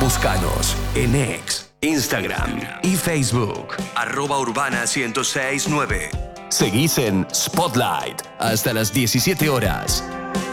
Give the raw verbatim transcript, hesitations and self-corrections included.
Búscanos en X, Instagram y Facebook. Arroba Urbana ciento seis punto nueve. Seguís en Spotlight hasta las diecisiete horas.